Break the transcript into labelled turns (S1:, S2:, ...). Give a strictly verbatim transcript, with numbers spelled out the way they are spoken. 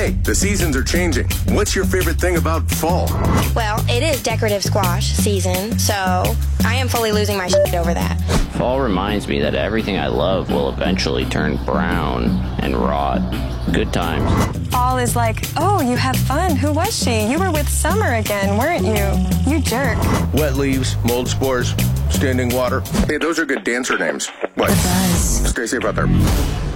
S1: Hey, the seasons are changing. What's your favorite thing about fall?
S2: Well, it is decorative squash season, so I am fully losing my shit over that.
S3: Fall reminds me that everything I love will eventually turn brown and rot. Good times.
S4: Fall is like, oh, you have fun. Who was she? You were with Summer again, weren't you? You jerk.
S1: Wet leaves, mold spores, standing water. Hey, those are good dancer names. What? Stay safe out there.